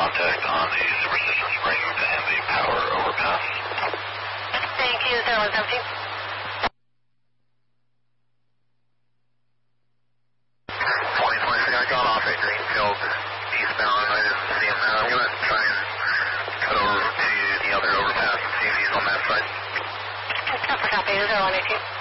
contact on the Superstition Springs and the power overpass. Thank you, 0117. 2026, I got off at Greenfield eastbound. I didn't see him now. I'm going to try and cut over to the other overpass and see if he's on that side. Copy, 0118.